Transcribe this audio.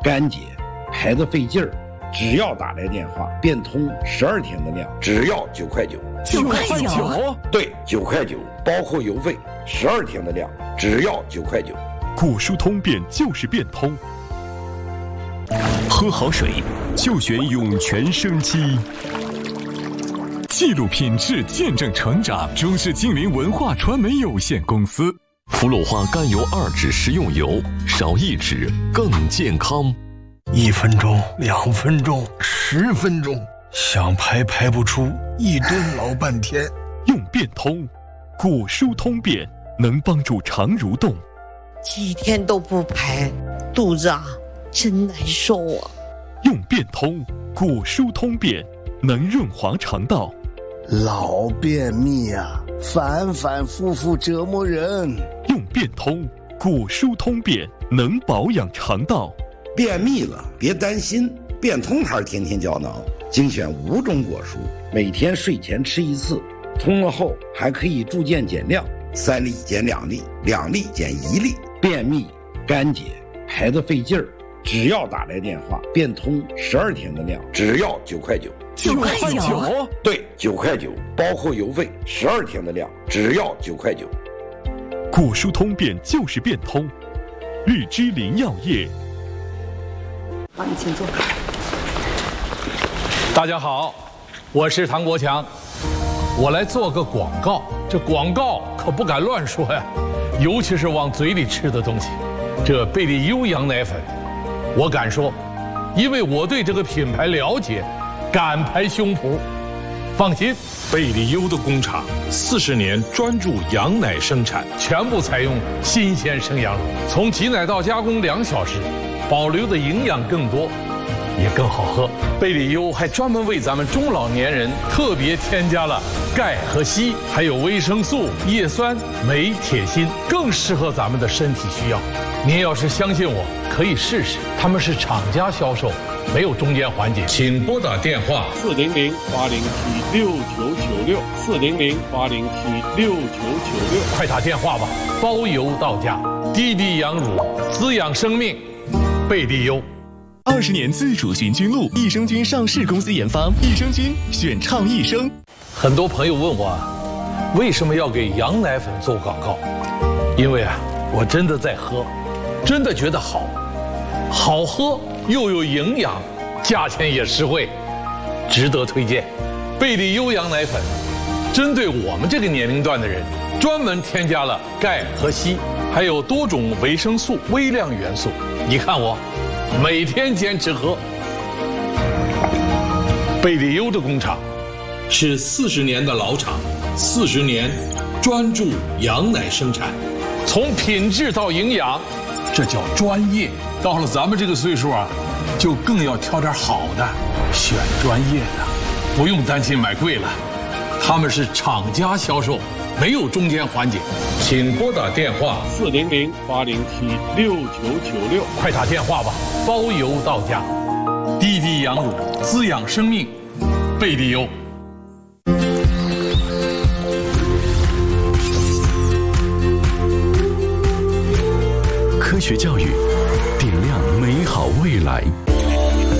干洁，排得费劲儿，只要打来电话，变通12天的量，只要9块9。 9块9？ 对，9块9，包括邮费，12天的量，只要9块9。 果蔬通便就是变通。喝好水就选涌泉生机，记录品质，见证成长。中式精灵文化传媒有限公司。福鲁华甘油2酯食用油，少1酯更健康。 1分钟、2分钟、10分钟，想排不出，一蹲老半天。 用变通，果蔬通便能帮助肠蠕动。 几天都不排，肚子真难受啊。 用变通，果蔬通便能润滑肠道。 老便秘反反复复折磨人。 用变通，果蔬通便能保养肠道。 便秘了别担心，变通牌天天胶囊精选5种果蔬，每天睡前吃1次，通了后还可以逐渐减量，3粒减2粒，2粒减1粒。便秘、干结、排得费劲儿，只要打来电话，变通12天的量，只要9块9。 9块9？ 对，9块9，包括邮费12天的量，只要9块9。 果蔬通便就是变通，日之林药业。 好，你请坐。 大家好，我是唐国强，我来做个广告。这广告可不敢乱说呀，尤其是往嘴里吃的东西。这贝利优羊奶粉，我敢说，因为我对这个品牌了解，敢拍胸脯。放心，贝利优的工厂40年专注羊奶生产，全部采用新鲜生羊乳，从挤奶到加工2小时，保留的营养更多，也更好喝。贝利优还专门为咱们中老年人特别添加了钙和硒，还有维生素、叶酸、镁、铁、锌，更适合咱们的身体需要。您要是相信我，可以试试。他们是厂家销售，没有中间环节。请拨打电话400-807-6996，400-807-6996，快打电话吧，包邮到家。滴滴羊乳，滋养生命，贝利优。 20年自主菌菌露，益生菌上市公司研发，益生菌选畅益生。 很多朋友问我为什么要给羊奶粉做广告？因为我真的在喝，真的觉得好喝又有营养，价钱也实惠，值得推荐。贝利优羊奶粉针对我们这个年龄段的人，专门添加了钙和硒，还有多种维生素、微量元素。你看我每天坚持喝。贝利优的工厂是40年的老厂，40年专注羊奶生产，从品质到营养，这叫专业。到了咱们这个岁数就更要挑点好的，选专业的，不用担心买贵了。他们是厂家销售，没有中间环节。请拨打电话400-807-6996，快打电话吧，包邮到家。滴滴羊乳，滋养生命，贝利优。 科学教育，点亮美好未来。